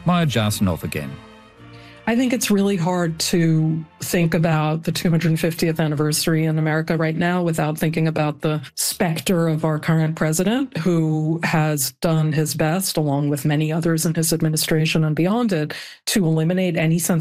Maya Jasanoff again. I think it's really hard to think about the 250th anniversary in America right now without thinking about the specter of our current president, who has done his best, along with many others in his administration and beyond it, to eliminate any sense